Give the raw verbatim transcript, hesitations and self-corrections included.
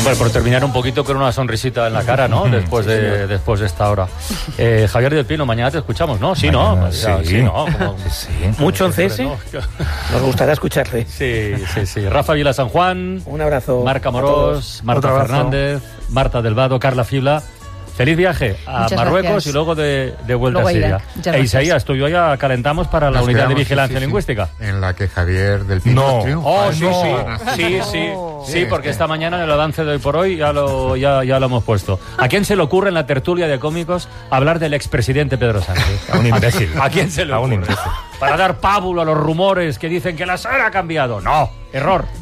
Hombre, por terminar un poquito con una sonrisita en la cara, ¿no? Después de, después de esta hora. Eh, Javier del Pino, mañana te escuchamos, ¿no? Sí, mañana, ¿no? Sí, sí, sí, ¿no? Como, sí. Mucho en C S. ¿no? Nos gustará escucharle. Sí, sí, sí. Rafa Vila San Juan. Un abrazo. Marca Morós, Marta Fernández, Marta del Vado, Carla Fibla. Feliz viaje a Muchas Marruecos gracias. y luego de, de vuelta Luego a Siria. Irak. Muchas E gracias. Isaías, tú y yo ya calentamos para la Nos unidad de quedamos, vigilancia sí, sí, lingüística. sí, en la que Javier del Pino No. triunfa. Oh, sí, No. sí, sí, sí, sí, Sí, porque sí. esta mañana en el avance de hoy por hoy ya lo, ya, ya lo hemos puesto. ¿A quién se le ocurre en la tertulia de cómicos hablar del expresidente Pedro Sánchez? A un imbécil. ¿A quién se le A un ocurre? imbécil. Para dar pábulo a los rumores que dicen que la S E R ha cambiado. No, error.